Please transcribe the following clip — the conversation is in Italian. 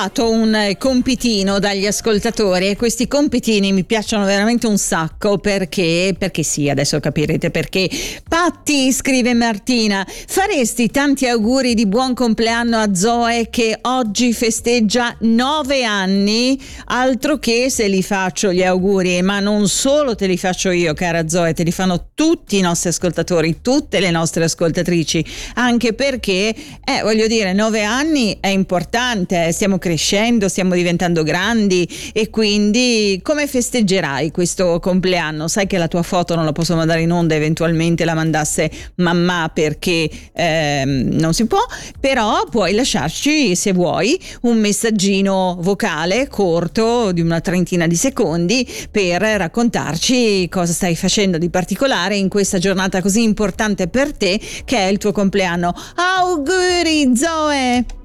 Un compitino dagli ascoltatori, e questi compitini mi piacciono veramente un sacco perché sì, adesso capirete perché. Patti, scrive Martina, faresti tanti auguri di buon compleanno a Zoe che oggi festeggia 9 anni? Altro che se li faccio gli auguri, ma non solo te li faccio io, cara Zoe, te li fanno tutti i nostri ascoltatori, tutte le nostre ascoltatrici, anche perché voglio dire, 9 anni è importante, stiamo crescendo, stiamo diventando grandi, e quindi come festeggerai questo compleanno? Sai che la tua foto non la posso mandare in onda, eventualmente la mandasse mamma perché non si può, però puoi lasciarci, se vuoi, un messaggino vocale corto di una trentina di secondi per raccontarci cosa stai facendo di particolare in questa giornata così importante per te che è il tuo compleanno. Auguri Zoe!